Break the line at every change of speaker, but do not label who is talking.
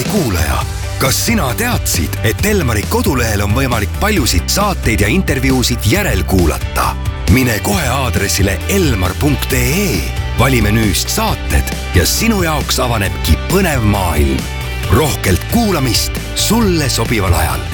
kuulaja, kas sina teadsid, et Elmari kodulehel on võimalik paljusid saateid ja intervjuusid järelkuulata? Mine kohe aadressile elmar.ee, vali menüüst saated ja sinu jaoks avanebki põnev maailm. Rohkelt kuulamist sulle sobival ajal.